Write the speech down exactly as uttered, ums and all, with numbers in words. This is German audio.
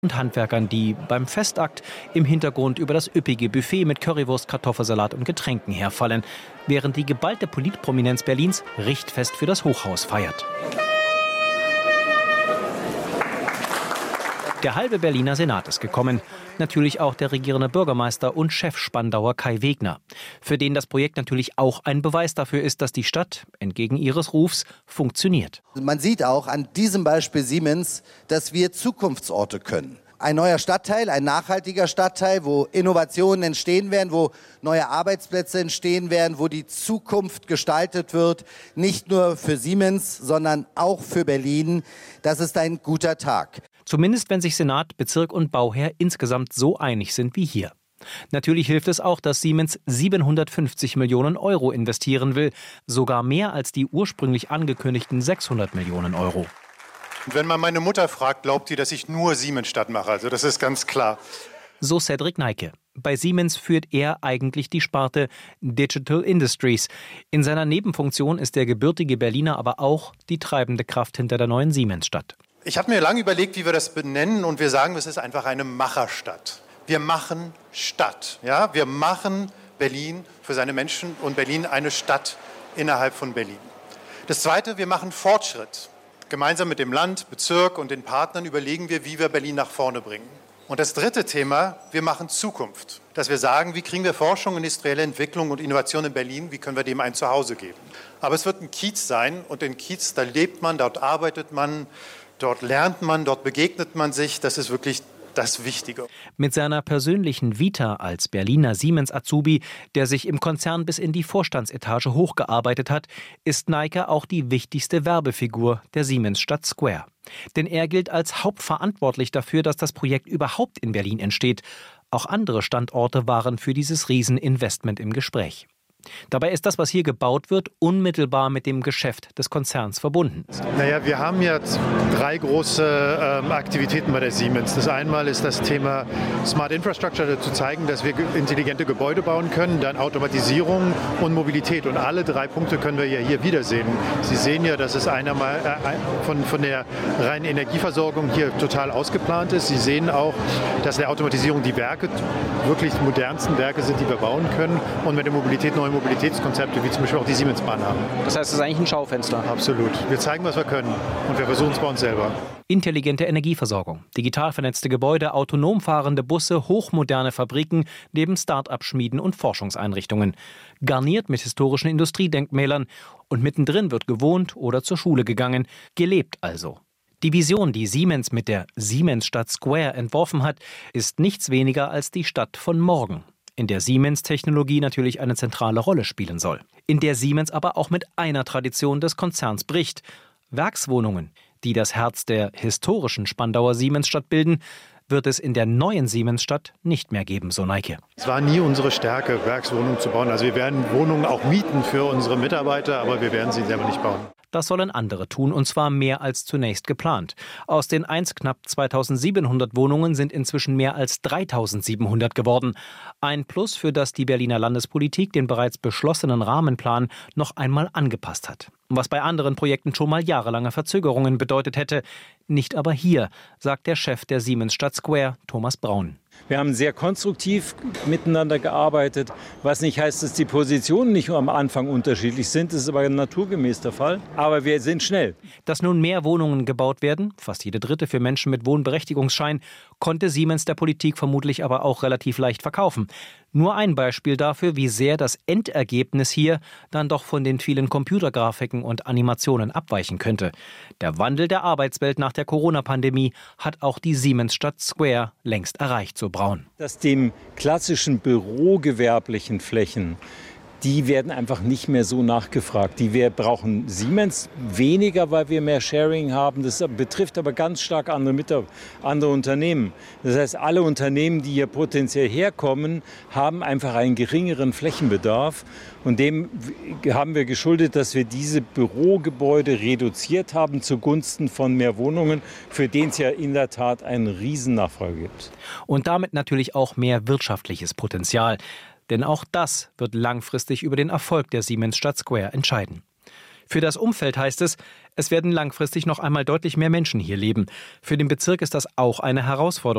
und Handwerkern, die beim Festakt im Hintergrund über das üppige Buffet mit Currywurst, Kartoffelsalat und Getränken herfallen, während die geballte Politprominenz Berlins Richtfest für das Hochhaus feiert. Der halbe Berliner Senat ist gekommen. Natürlich auch der regierende Bürgermeister und Chef Spandauer Kai Wegner. Für den das Projekt natürlich auch ein Beweis dafür ist, dass die Stadt, entgegen ihres Rufs, funktioniert. Man sieht auch an diesem Beispiel Siemens, dass wir Zukunftsorte können. Ein neuer Stadtteil, ein nachhaltiger Stadtteil, wo Innovationen entstehen werden, wo neue Arbeitsplätze entstehen werden, wo die Zukunft gestaltet wird, nicht nur für Siemens, sondern auch für Berlin. Das ist ein guter Tag. Zumindest wenn sich Senat, Bezirk und Bauherr insgesamt so einig sind wie hier. Natürlich hilft es auch, dass Siemens siebenhundertfünfzig Millionen Euro investieren will, sogar mehr als die ursprünglich angekündigten sechshundert Millionen Euro. Und wenn man meine Mutter fragt, glaubt die, dass ich nur Siemens-Stadt mache. Also das ist ganz klar. So Cedric Neike. Bei Siemens führt er eigentlich die Sparte Digital Industries. In seiner Nebenfunktion ist der gebürtige Berliner aber auch die treibende Kraft hinter der neuen Siemens-Stadt. Ich habe mir lange überlegt, wie wir das benennen, und wir sagen, es ist einfach eine Macherstadt. Wir machen Stadt. Ja? Wir machen Berlin für seine Menschen und Berlin eine Stadt innerhalb von Berlin. Das Zweite, wir machen Fortschritt. Gemeinsam mit dem Land, Bezirk und den Partnern überlegen wir, wie wir Berlin nach vorne bringen. Und das dritte Thema, wir machen Zukunft. Dass wir sagen, wie kriegen wir Forschung, industrielle Entwicklung und Innovation in Berlin, wie können wir dem ein Zuhause geben. Aber es wird ein Kiez sein, und in Kiez, da lebt man, dort arbeitet man, dort lernt man, dort begegnet man sich. Das ist wirklich das Wichtige. Mit seiner persönlichen Vita als Berliner Siemens-Azubi, der sich im Konzern bis in die Vorstandsetage hochgearbeitet hat, ist Neike auch die wichtigste Werbefigur der Siemens-Stadt Square. Denn er gilt als hauptverantwortlich dafür, dass das Projekt überhaupt in Berlin entsteht. Auch andere Standorte waren für dieses Rieseninvestment im Gespräch. Dabei ist das, was hier gebaut wird, unmittelbar mit dem Geschäft des Konzerns verbunden. Naja, wir haben jetzt drei große ähm, Aktivitäten bei der Siemens. Das einmal ist das Thema Smart Infrastructure, zu zeigen, dass wir intelligente Gebäude bauen können, dann Automatisierung und Mobilität. Und alle drei Punkte können wir ja hier wiedersehen. Sie sehen ja, dass es einer mal äh, von, von der reinen Energieversorgung hier total ausgeplant ist. Sie sehen auch, dass der Automatisierung die Werke wirklich die modernsten Werke sind, die wir bauen können. Und mit der Mobilität neue Mobilitätskonzepte, wie zum Beispiel auch die Siemens-Bahn haben. Das heißt, es ist eigentlich ein Schaufenster. Absolut. Wir zeigen, was wir können, und wir versuchen es bei uns selber. Intelligente Energieversorgung, digital vernetzte Gebäude, autonom fahrende Busse, hochmoderne Fabriken, neben Start-up-Schmieden und Forschungseinrichtungen. Garniert mit historischen Industriedenkmälern. Und mittendrin wird gewohnt oder zur Schule gegangen. Gelebt also. Die Vision, die Siemens mit der Siemens-Stadt Square entworfen hat, ist nichts weniger als die Stadt von morgen, in der Siemens-Technologie natürlich eine zentrale Rolle spielen soll. In der Siemens aber auch mit einer Tradition des Konzerns bricht. Werkswohnungen, die das Herz der historischen Spandauer Siemensstadt bilden, wird es in der neuen Siemensstadt nicht mehr geben, so Neike. Es war nie unsere Stärke, Werkswohnungen zu bauen. Also wir werden Wohnungen auch mieten für unsere Mitarbeiter, aber wir werden sie selber nicht bauen. Das sollen andere tun, und zwar mehr als zunächst geplant. Aus den einst knapp zweitausendsiebenhundert Wohnungen sind inzwischen mehr als dreitausendsiebenhundert geworden. Ein Plus, für das die Berliner Landespolitik den bereits beschlossenen Rahmenplan noch einmal angepasst hat. Was bei anderen Projekten schon mal jahrelange Verzögerungen bedeutet hätte. Nicht aber hier, sagt der Chef der Siemens-Stadt Square, Thomas Braun. Wir haben sehr konstruktiv miteinander gearbeitet, was nicht heißt, dass die Positionen nicht am Anfang unterschiedlich sind. Das ist aber naturgemäß der Fall. Aber wir sind schnell. Dass nun mehr Wohnungen gebaut werden, fast jede dritte für Menschen mit Wohnberechtigungsschein, konnte Siemens der Politik vermutlich aber auch relativ leicht verkaufen. Nur ein Beispiel dafür, wie sehr das Endergebnis hier dann doch von den vielen Computergrafiken und Animationen abweichen könnte. Der Wandel der Arbeitswelt nach der Corona-Pandemie hat auch die Siemens-Stadt Square längst erreicht, so Braun. Dass dem klassischen bürogewerblichen Flächen, die werden einfach nicht mehr so nachgefragt. Die wir brauchen Siemens weniger, weil wir mehr Sharing haben. Das betrifft aber ganz stark andere, Mitab- andere Unternehmen. Das heißt, alle Unternehmen, die hier potenziell herkommen, haben einfach einen geringeren Flächenbedarf. Und dem haben wir geschuldet, dass wir diese Bürogebäude reduziert haben zugunsten von mehr Wohnungen, für den es ja in der Tat eine Riesennachfrage gibt. Und damit natürlich auch mehr wirtschaftliches Potenzial. Denn auch das wird langfristig über den Erfolg der Siemens-Stadt Square entscheiden. Für das Umfeld heißt es, es werden langfristig noch einmal deutlich mehr Menschen hier leben. Für den Bezirk ist das auch eine Herausforderung.